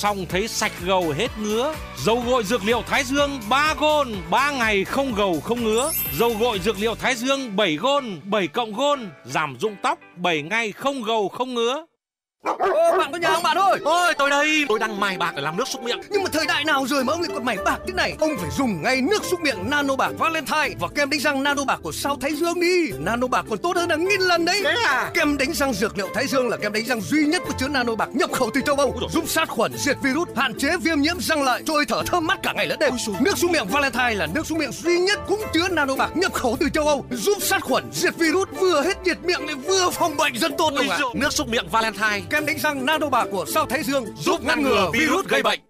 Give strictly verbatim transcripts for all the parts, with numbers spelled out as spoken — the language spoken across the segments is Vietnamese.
xong thấy sạch gầu hết ngứa. Dầu gội dược liệu Thái Dương ba gôn, ba ngày không gầu không ngứa. Dầu gội dược liệu Thái Dương bảy gôn, bảy cộng gôn, giảm rụng tóc, bảy ngày không gầu không ngứa. Ô, bạn có nhà không bạn ơi? Ôi, tôi đây, tôi đang mài bạc để làm nước súc miệng. Nhưng mà thời đại nào rồi mà ông lại còn mài bạc thế này? Ông phải dùng ngay nước súc miệng Nano Bạc Valentine và kem đánh răng Nano Bạc của Sao Thái Dương đi. Nano Bạc còn tốt hơn hàng nghìn lần đấy. Thế à? Kem đánh răng dược liệu Thái Dương là kem đánh răng duy nhất có chứa Nano Bạc nhập khẩu từ châu Âu, giúp sát khuẩn, diệt virus, hạn chế viêm nhiễm răng lợi, trôi thở thơm mát cả ngày lẫn đêm. Nước súc miệng Valentine là nước súc miệng duy nhất cũng chứa Nano Bạc nhập khẩu từ châu Âu, giúp sát khuẩn, diệt virus, vừa hết nhiệt miệng lại vừa phòng bệnh rất tốt đâu ạ. Nước súc miệng Valentine, kem đánh răng Nano Bạc của Sao Thái Dương giúp ngăn ngừa virus gây bệnh.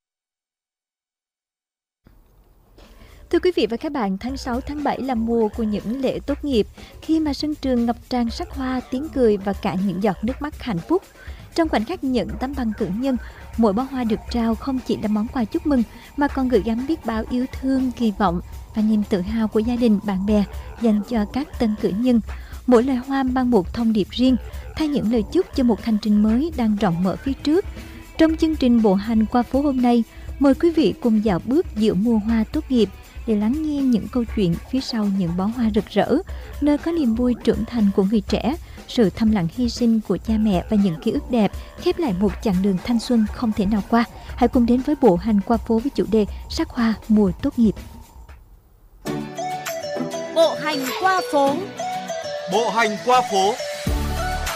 Thưa quý vị và các bạn, tháng sáu, tháng bảy là mùa của những lễ tốt nghiệp, khi mà sân trường ngập tràn sắc hoa, tiếng cười và cả những giọt nước mắt hạnh phúc. Trong khoảnh khắc nhận tấm bằng cử nhân, mỗi bó hoa được trao không chỉ là món quà chúc mừng mà còn gửi gắm biết bao yêu thương, kỳ vọng và niềm tự hào của gia đình, bạn bè dành cho các tân cử nhân. Mỗi loài hoa mang một thông điệp riêng, thay những lời chúc cho một hành trình mới đang rộng mở phía trước. Trong chương trình Bộ hành qua phố hôm nay, mời quý vị cùng dạo bước giữa mùa hoa tốt nghiệp để lắng nghe những câu chuyện phía sau những bó hoa rực rỡ, nơi có niềm vui trưởng thành của người trẻ, sự thầm lặng hy sinh của cha mẹ và những ký ức đẹp khép lại một chặng đường thanh xuân không thể nào qua. Hãy cùng đến với Bộ hành qua phố với chủ đề sắc hoa mùa tốt nghiệp. Bộ hành qua phố. Bộ hành qua phố.